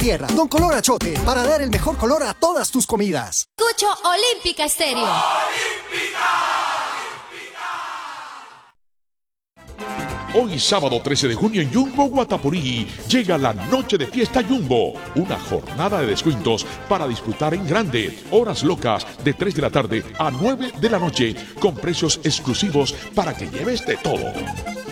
tierra. Don Color Achote, para dar el mejor color a todas tus comidas. Escucho Olímpica Estéreo. Hoy sábado 13 de junio en Jumbo Guatapurí llega la noche de fiesta Jumbo, una jornada de descuentos para disfrutar en grande, horas locas de 3 de la tarde a 9 de la noche con precios exclusivos para que lleves de todo.